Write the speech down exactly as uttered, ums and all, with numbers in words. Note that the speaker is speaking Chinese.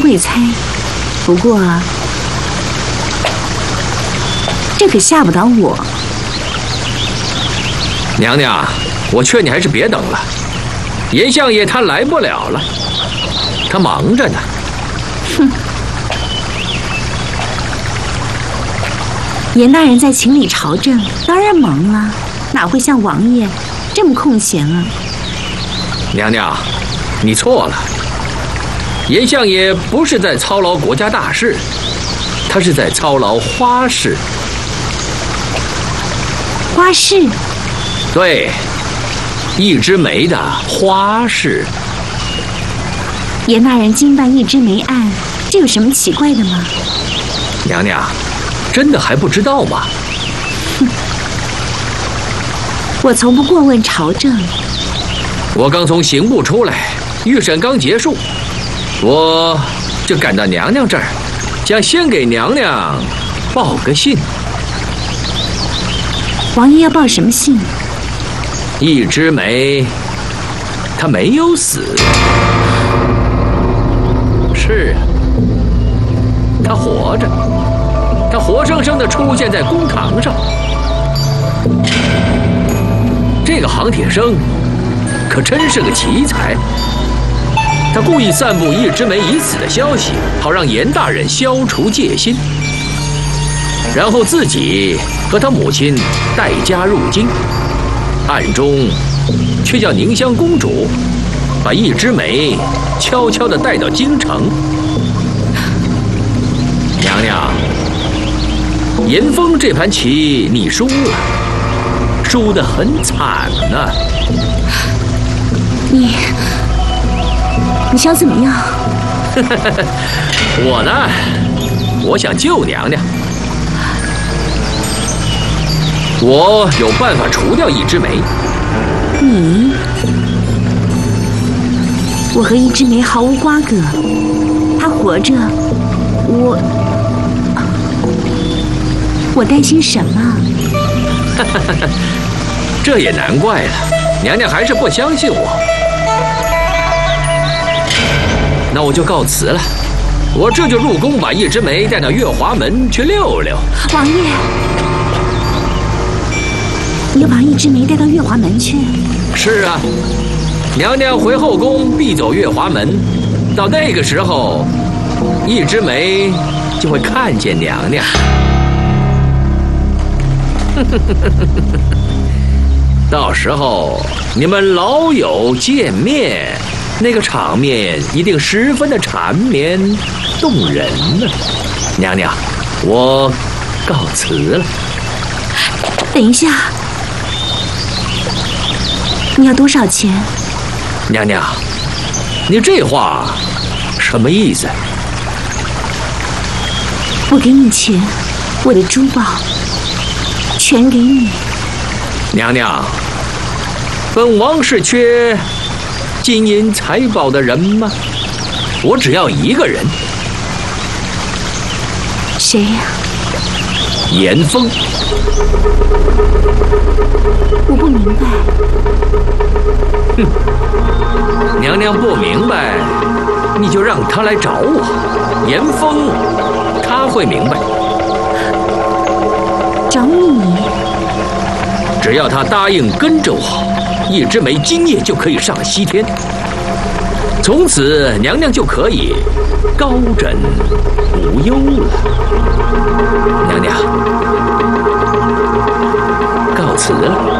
会猜，不过这可吓不倒我。 娘娘，我劝你还是别等了。严相爷他来不了了，他忙着呢。 哼。严大人在情理朝政，当然忙了，哪会像王爷这么空闲啊？ 娘娘，你错了。严相爷不是在操劳国家大事，他是在操劳花事。 花事？ 对，一枝梅的花事。 严大人经办一枝梅案，这有什么奇怪的吗？ 娘娘，真的还不知道吗？ 哼，我从不过问朝政。 我刚从刑部出来，预审刚结束，我就赶到娘娘这儿，想先给娘娘报个信。 王爷要报什么信？ 一枝梅，她没有死。是啊，她活着，她活生生的出现在公堂上。这个杭铁生可真是个奇才，他故意散布一枝梅已死的消息，好让严大人消除戒心，然后自己和他母亲带家入京，暗中却叫宁香公主把一枝梅悄悄地带到京城。娘娘，严峰这盘棋你输了，输得很惨呢。 你，你想怎么样？ 我呢，我想救娘娘。我有办法除掉一枝梅。 你？我和一枝梅毫无瓜葛，她活着，我我担心什么？ 这也难怪了，娘娘还是不相信我。那我就告辞了，我这就入宫把一枝梅带到月华门去溜溜。 王爷，你要把一枝梅带到月华门去？ 是啊，娘娘回后宫必走月华门，到那个时候，一枝梅就会看见娘娘。到时候你们老友见面，那个场面一定十分的缠绵动人呢。娘娘，我告辞了。 等一下，你要多少钱？ 娘娘，你这话什么意思？ 我给你钱，我的珠宝全给你。 娘娘，本王是缺金银财宝的人吗？我只要一个人。 谁呀？ 严峰。 我不明白。 哼，娘娘不明白，你就让他来找我。严峰，他会明白。 找你？ 只要他答应跟着我，一枝梅今夜就可以上西天，从此娘娘就可以高枕无忧了。娘娘，告辞了。